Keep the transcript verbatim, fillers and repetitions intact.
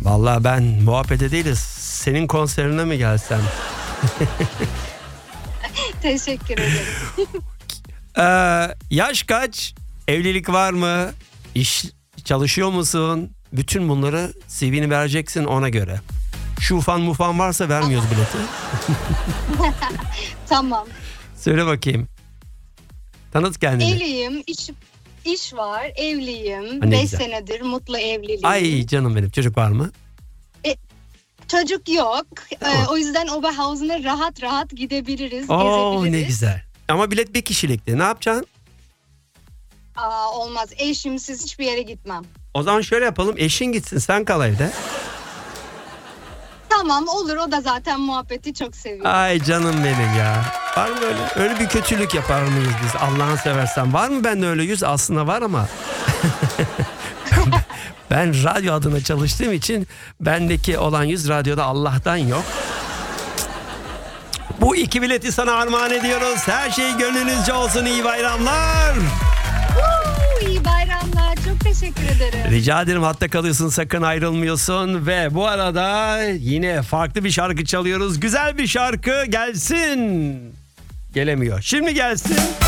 Vallahi ben muhabbete değiliz. Senin konserine mi gelsem? Teşekkür ederim. Ee, yaş kaç? Evlilik var mı? İş çalışıyor musun? Bütün bunları C V'ni vereceksin ona göre. Şufan mufan varsa vermiyoruz bileti. Tamam. Söyle bakayım. Tanıt kendini. Evliyim, iş iş var, evliyim. Ha, ne Beş güzel. senedir mutlu evliliğim. Ay canım benim, çocuk var mı? Çocuk yok. Tamam. Ee, o yüzden Oberhausen'a rahat rahat gidebiliriz, Oo gezebiliriz. ne güzel. Ama bilet bir kişilikti. Ne yapacaksın? Aa, olmaz. Eşimsiz hiçbir yere gitmem. O zaman şöyle yapalım. Eşin gitsin, sen kal evde. Tamam olur, o da zaten muhabbeti çok seviyor. Ay canım benim ya. Var mı öyle? Öyle bir kötülük yapar mıyız biz? Allah'ını seversen. Var mı bende öyle yüz? Aslında var ama. Ben radyo adına çalıştığım için bendeki olan yüz radyoda Allah'tan yok. Bu iki bileti sana armağan ediyoruz. Her şey gönlünüzce olsun. İyi bayramlar. Woo, iyi bayramlar. Çok teşekkür ederim. Rica ederim, hatta kalıyorsun, sakın ayrılmıyorsun. Ve bu arada yine farklı bir şarkı çalıyoruz. Güzel bir şarkı gelsin. Gelemiyor. Şimdi gelsin.